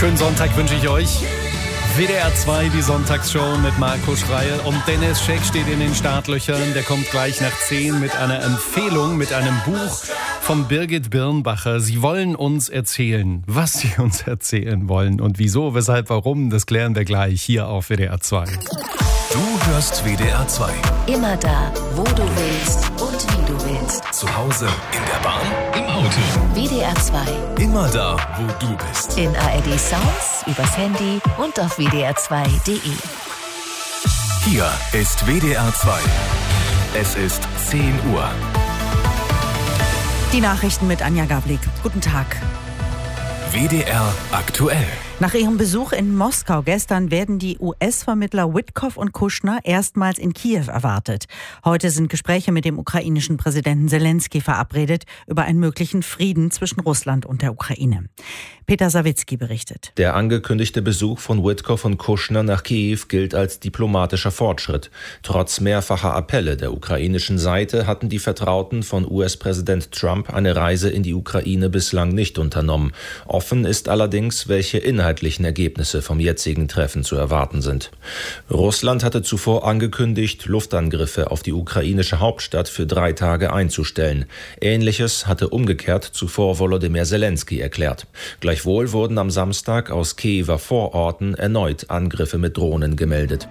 Schönen Sonntag wünsche ich euch. WDR 2, die Sonntagsshow mit Marco Schreil. Und Dennis Scheck steht in den Startlöchern. Der kommt gleich nach 10 mit einer Empfehlung, mit einem Buch von Birgit Birnbacher. Sie wollen uns erzählen, was sie uns erzählen wollen. Und wieso, weshalb, warum, das klären wir gleich hier auf WDR 2. Du hörst WDR 2. Immer da, wo du willst und wie du willst. Zu Hause, in der Bahn, im Auto. WDR 2. Immer da, wo du bist. In ARD Sounds, übers Handy und auf wdr2.de. Hier ist WDR 2. Es ist 10 Uhr. Die Nachrichten mit Anja Gablik. Guten Tag. WDR aktuell. Nach ihrem Besuch in Moskau gestern werden die US-Vermittler Witkoff und Kushner erstmals in Kiew erwartet. Heute sind Gespräche mit dem ukrainischen Präsidenten Zelensky verabredet über einen möglichen Frieden zwischen Russland und der Ukraine. Peter Sawicki berichtet. Der angekündigte Besuch von Witkoff und Kushner nach Kiew gilt als diplomatischer Fortschritt. Trotz mehrfacher Appelle der ukrainischen Seite hatten die Vertrauten von US-Präsident Trump eine Reise in die Ukraine bislang nicht unternommen. Offen ist allerdings, welche inhaltlichen Ergebnisse vom jetzigen Treffen zu erwarten sind. Russland hatte zuvor angekündigt, Luftangriffe auf die ukrainische Hauptstadt für 3 Tage einzustellen. Ähnliches hatte umgekehrt zuvor Volodymyr Zelensky erklärt. Gleichwohl wurden am Samstag aus Kiewer Vororten erneut Angriffe mit Drohnen gemeldet.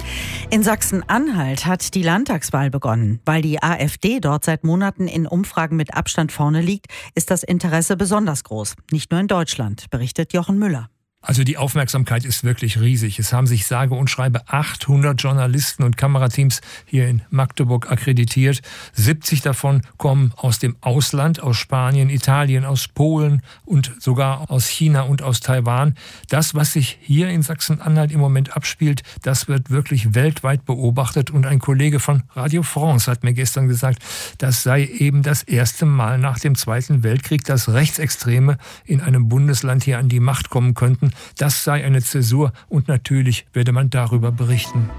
In Sachsen-Anhalt hat die Landtagswahl begonnen. Weil die AfD dort seit Monaten in Umfragen mit Abstand vorne liegt, ist das Interesse besonders groß. Nicht nur in Deutschland, berichtet Jochen Müller. Also die Aufmerksamkeit ist wirklich riesig. Es haben sich sage und schreibe 800 Journalisten und Kamerateams hier in Magdeburg akkreditiert. 70 davon kommen aus dem Ausland, aus Spanien, Italien, aus Polen und sogar aus China und aus Taiwan. Das, was sich hier in Sachsen-Anhalt im Moment abspielt, das wird wirklich weltweit beobachtet. Und ein Kollege von Radio France hat mir gestern gesagt, das sei eben das erste Mal nach dem Zweiten Weltkrieg, dass Rechtsextreme in einem Bundesland hier an die Macht kommen könnten. Das sei eine Zäsur und natürlich werde man darüber berichten.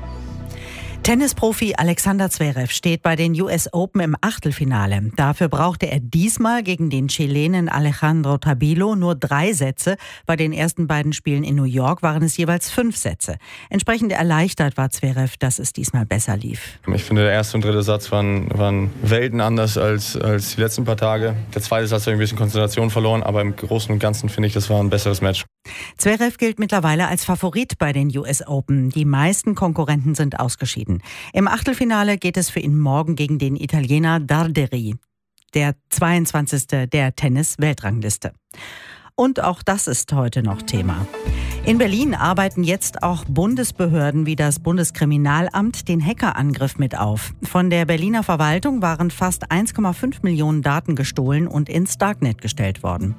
Tennisprofi Alexander Zverev steht bei den US Open im Achtelfinale. Dafür brauchte er diesmal gegen den Chilenen Alejandro Tabilo nur 3 Sätze. Bei den ersten beiden Spielen in New York waren es jeweils 5 Sätze. Entsprechend erleichtert war Zverev, dass es diesmal besser lief. Ich finde, der erste und dritte Satz waren Welten anders als die letzten paar Tage. Der zweite Satz habe ich ein bisschen Konzentration verloren, aber im Großen und Ganzen finde ich, das war ein besseres Match. Zverev gilt mittlerweile als Favorit bei den US Open. Die meisten Konkurrenten sind ausgeschieden. Im Achtelfinale geht es für ihn morgen gegen den Italiener Darderi, der 22. der Tennis-Weltrangliste. Und auch das ist heute noch Thema. In Berlin arbeiten jetzt auch Bundesbehörden wie das Bundeskriminalamt den Hackerangriff mit auf. Von der Berliner Verwaltung waren fast 1,5 Millionen Daten gestohlen und ins Darknet gestellt worden.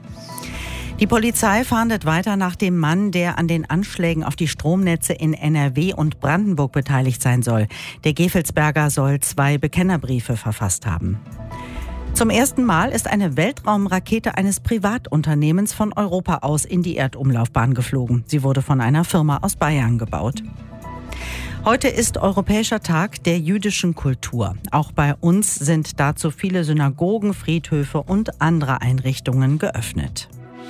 Die Polizei fahndet weiter nach dem Mann, der an den Anschlägen auf die Stromnetze in NRW und Brandenburg beteiligt sein soll. Der Gevelsberger soll 2 Bekennerbriefe verfasst haben. Zum ersten Mal ist eine Weltraumrakete eines Privatunternehmens von Europa aus in die Erdumlaufbahn geflogen. Sie wurde von einer Firma aus Bayern gebaut. Heute ist Europäischer Tag der jüdischen Kultur. Auch bei uns sind dazu viele Synagogen, Friedhöfe und andere Einrichtungen geöffnet.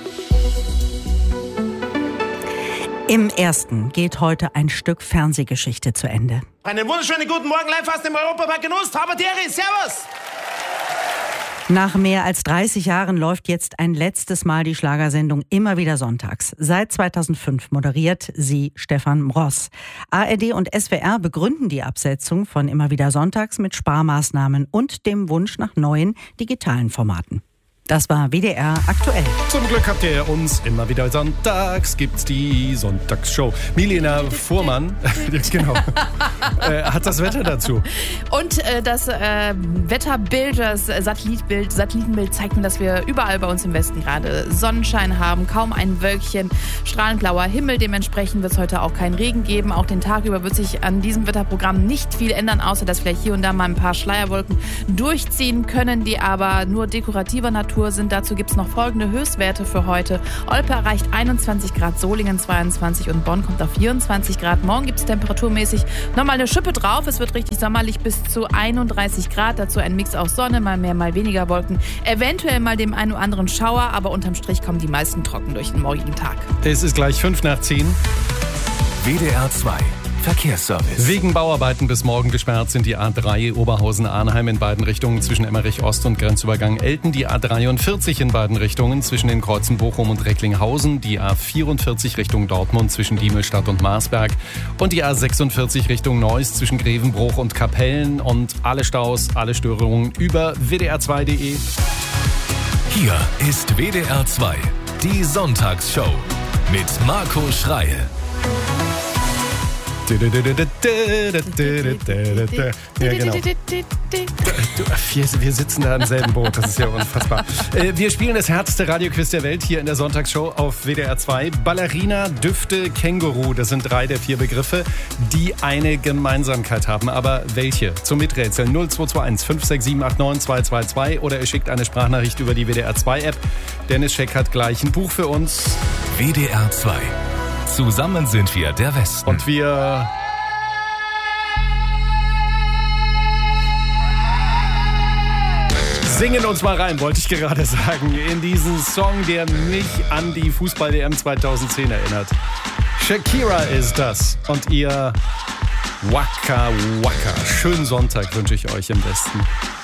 Im Ersten geht heute ein Stück Fernsehgeschichte zu Ende. Einen wunderschönen guten Morgen, live aus dem Europapark in Ust. Habatieri, servus! Nach mehr als 30 Jahren läuft jetzt ein letztes Mal die Schlagersendung immer wieder sonntags. Seit 2005 moderiert sie Stefan Mross. ARD und SWR begründen die Absetzung von immer wieder sonntags mit Sparmaßnahmen und dem Wunsch nach neuen digitalen Formaten. Das war WDR aktuell. Zum Glück habt ihr uns immer wieder sonntags, gibt's die Sonntagsshow. Milena Fuhrmann, genau, hat das Wetter dazu. Und das Wetterbild, das Satellitenbild zeigt mir, dass wir überall bei uns im Westen gerade Sonnenschein haben, kaum ein Wölkchen, strahlend blauer Himmel. Dementsprechend wird es heute auch keinen Regen geben. Auch den Tag über wird sich an diesem Wetterprogramm nicht viel ändern, außer dass vielleicht hier und da mal ein paar Schleierwolken durchziehen können, die aber nur dekorativer Natur Temperatur sind. Dazu gibt es noch folgende Höchstwerte für heute. Olpe erreicht 21 Grad, Solingen 22 und Bonn kommt auf 24 Grad. Morgen gibt es temperaturmäßig nochmal eine Schippe drauf. Es wird richtig sommerlich bis zu 31 Grad. Dazu ein Mix aus Sonne, mal mehr, mal weniger Wolken. Eventuell mal dem einen oder anderen Schauer, aber unterm Strich kommen die meisten trocken durch den morgigen Tag. Es ist gleich 5:10. WDR 2 Verkehrsservice. Wegen Bauarbeiten bis morgen gesperrt sind die A3 Oberhausen-Arnheim in beiden Richtungen zwischen Emmerich Ost und Grenzübergang Elten, die A43 in beiden Richtungen zwischen den Kreuzen Bochum und Recklinghausen, die A44 Richtung Dortmund zwischen Diemelstadt und Marsberg und die A46 Richtung Neuss zwischen Grevenbruch und Kapellen und alle Staus, alle Störungen über wdr2.de. Hier ist WDR 2, die Sonntagsshow mit Marco Schreil. Ja, genau. Wir sitzen da im selben Boot, das ist ja unfassbar. Wir spielen das härteste Radioquiz der Welt hier in der Sonntagshow auf WDR 2. Ballerina, Düfte, Känguru, das sind 3 der 4 Begriffe, die eine Gemeinsamkeit haben. Aber welche? Zum Miträtseln 0221 567 89 222 oder ihr schickt eine Sprachnachricht über die WDR 2 App. Dennis Scheck hat gleich ein Buch für uns. WDR 2. Zusammen sind wir der Westen. Und wir singen uns mal rein, wollte ich gerade sagen, in diesen Song, der mich an die Fußball-WM 2010 erinnert. Shakira ist das und ihr Waka Waka. Schönen Sonntag wünsche ich euch im Westen.